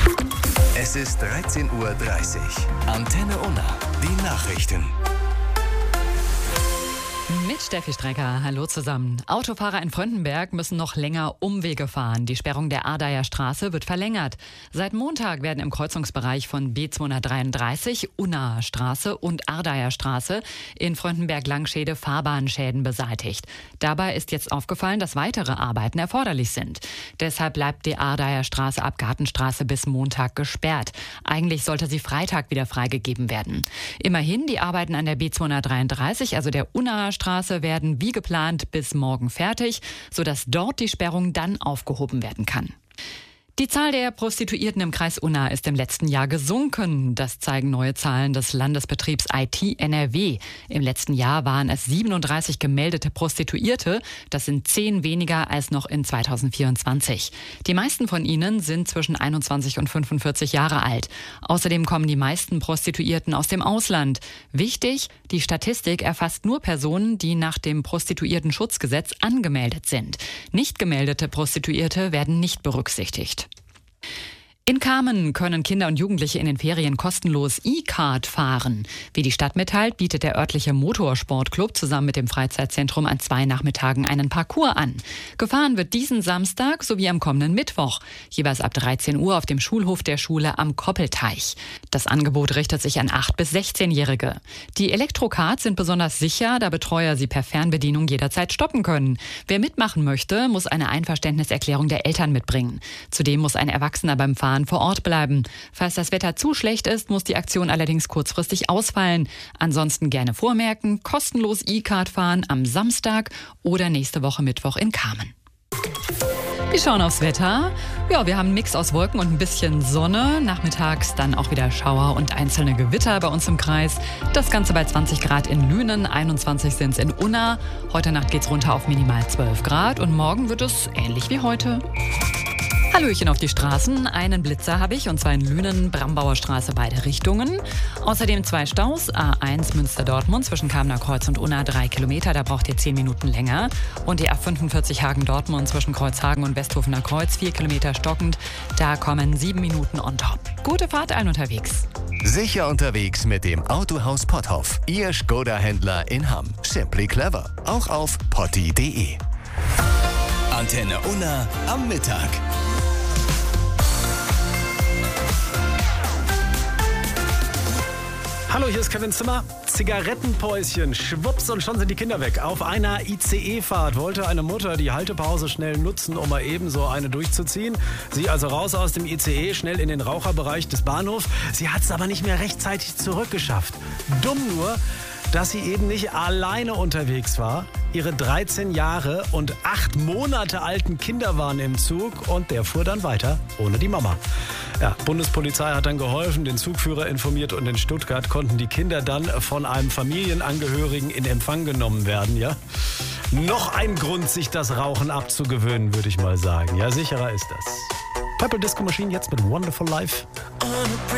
Es ist 13:30 Uhr. Antenne Unna. Die Nachrichten. Mit Steffi Strecker, hallo zusammen. Autofahrer in Fröndenberg müssen noch länger Umwege fahren. Die Sperrung der Ardeier Straße wird verlängert. Seit Montag werden im Kreuzungsbereich von B233, Unnaer Straße und Ardeier Straße in Fröndenberg-Langschede Fahrbahnschäden beseitigt. Dabei ist jetzt aufgefallen, dass weitere Arbeiten erforderlich sind. Deshalb bleibt die Ardeier Straße ab Gartenstraße bis Montag gesperrt. Eigentlich sollte sie Freitag wieder freigegeben werden. Immerhin, die Arbeiten an der B233, also der Unnaer Straße, werden wie geplant bis morgen fertig, sodass dort die Sperrung dann aufgehoben werden kann. Die Zahl der Prostituierten im Kreis Unna ist im letzten Jahr gesunken. Das zeigen neue Zahlen des Landesbetriebs IT NRW. Im letzten Jahr waren es 37 gemeldete Prostituierte. Das sind 10 weniger als noch in 2024. Die meisten von ihnen sind zwischen 21 und 45 Jahre alt. Außerdem kommen die meisten Prostituierten aus dem Ausland. Wichtig, die Statistik erfasst nur Personen, die nach dem Prostituiertenschutzgesetz angemeldet sind. Nicht gemeldete Prostituierte werden nicht berücksichtigt. In Kamen können Kinder und Jugendliche in den Ferien kostenlos E-Kart fahren. Wie die Stadt mitteilt, bietet der örtliche Motorsportclub zusammen mit dem Freizeitzentrum an 2 Nachmittagen einen Parcours an. Gefahren wird diesen Samstag sowie am kommenden Mittwoch, jeweils ab 13 Uhr auf dem Schulhof der Schule am Koppelteich. Das Angebot richtet sich an 8- bis 16-Jährige. Die Elektrokarts sind besonders sicher, da Betreuer sie per Fernbedienung jederzeit stoppen können. Wer mitmachen möchte, muss eine Einverständniserklärung der Eltern mitbringen. Zudem muss ein Erwachsener beim Fahren vor Ort bleiben. Falls das Wetter zu schlecht ist, muss die Aktion allerdings kurzfristig ausfallen. Ansonsten gerne vormerken, kostenlos E-Kart fahren am Samstag oder nächste Woche Mittwoch in Kamen. Wir schauen aufs Wetter. Ja, wir haben einen Mix aus Wolken und ein bisschen Sonne. Nachmittags dann auch wieder Schauer und einzelne Gewitter bei uns im Kreis. Das Ganze bei 20 Grad in Lünen, 21 sind es in Unna. Heute Nacht geht's runter auf minimal 12 Grad und morgen wird es ähnlich wie heute. Hallöchen auf die Straßen. Einen Blitzer habe ich, und zwar in Lünen, Brambauer Straße, beide Richtungen. Außerdem 2 Staus. A1 Münster-Dortmund zwischen Kamener Kreuz und Unna 3 Kilometer, da braucht ihr 10 Minuten länger. Und die A45 Hagen-Dortmund zwischen Kreuzhagen und Westhofener Kreuz 4 Kilometer stockend, da kommen 7 Minuten on top. Gute Fahrt allen unterwegs. Sicher unterwegs mit dem Autohaus Potthoff. Ihr Skoda-Händler in Hamm. Simply clever. Auch auf potti.de. Antenne Unna am Mittag. Hallo, hier ist Kevin Zimmer. Zigarettenpäuschen, schwupps und schon sind die Kinder weg. Auf einer ICE-Fahrt wollte eine Mutter die Haltepause schnell nutzen, um mal eben so eine durchzuziehen. Sie also raus aus dem ICE, schnell in den Raucherbereich des Bahnhofs. Sie hat es aber nicht mehr rechtzeitig zurückgeschafft. Dumm nur, dass sie eben nicht alleine unterwegs war. Ihre 13 Jahre und 8 Monate alten Kinder waren im Zug und der fuhr dann weiter ohne die Mama. Ja, Bundespolizei hat dann geholfen, den Zugführer informiert und in Stuttgart konnten die Kinder dann von einem Familienangehörigen in Empfang genommen werden. Ja? Noch ein Grund, sich das Rauchen abzugewöhnen, würde ich mal sagen. Ja, sicherer ist das. Purple Disco Machine jetzt mit Wonderful Life.